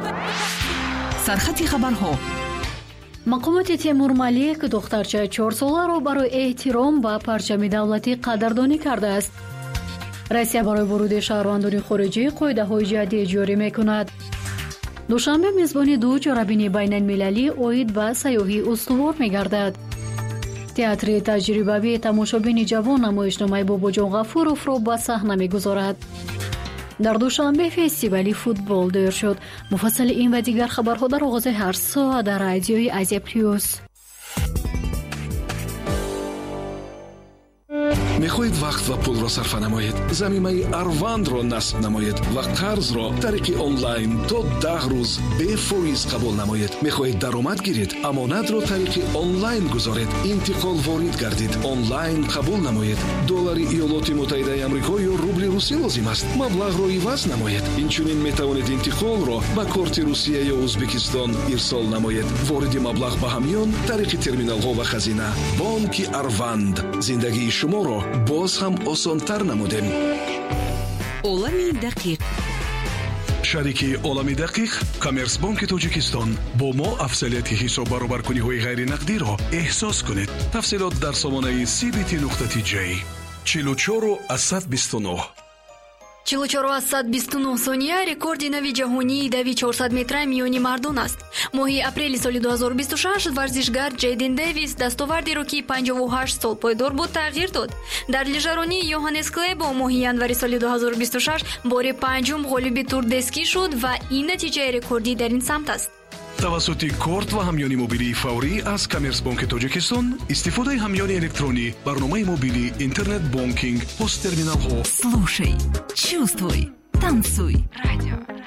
سرخط خبرها. مقامات تیمور ملیک دخترچه 4 ساله را برای احترام به پرچم دولتی قدردانی کرده است. روسیه برای ورود شهروندان خارجی قاعده‌های جدید جاری می‌کند. دوشنبه میزبانی 2 جرابین بین‌المللی اوید به سیاحی استوار می‌گردد. تئاتر تجربوی تماشابین جوان نمایشنامه بابا جان غفورов را به صحنه می‌گذارد. در دوشنبه فستیوالی فوتبال دایر شد. مفصل این و دیگر خبرها در آغاز هر ساعت در رادیوی آزیا پلیوس. میخواهید وقت و پول را صرف نمایید، ضمیمه اروند را نصب نمایید و قرض را طریق آنلاین تا 10 روز بے فایز قبول نمایید. میخواهید درآمد گیرید، امانت را طریق آنلاین گذارید، انتقال وارد گردید، آنلاین قبول نمایید. دلار ایالات متحده آمریکا یا روبل روسی لازم است، مبلغ را عوض نمایید. اینچنین میتوانید انتقال را با کارت روسیه یا ازبکستان ارسال نمایید. وارد مبلغ به همیان طریق ترمینال ها و خزینه. بانک اروند زندگی شما را باز هم آسان‌تر نمودیم. عالمی دقیق. شریکی عالمی دقیق کامرس بانک تاجیکستان با ما افضلیت حساب برابرکنی‌های غیر نقدی را احساس کنید. تفصیلات در سامانه cbt.j 44 از 129. 44 از 129 ثانیه рекорди нави ҷаҳонии дави 400 метра миёни мардон аст. моҳи апрели соли 2026 варзишгар ҷейден дэвис дастовардеро ки 58 сол пойдор буд тағйир дод. дар лижаронии йоҳаннес клебо моҳи январи соли 2026 бори панҷум ғолиби тур дески шуд ва ин натиҷаи рекордӣ дар ин самт аст. توسط کارت و همیانی موبیلی فوری از کامرس بانک تاجیکستان استفاده همیانی الکترونی، برنامه موبیلی، اینترنت بانکینگ، پست ترمینال ها. Слушай, чувствуй, танцуй. Радио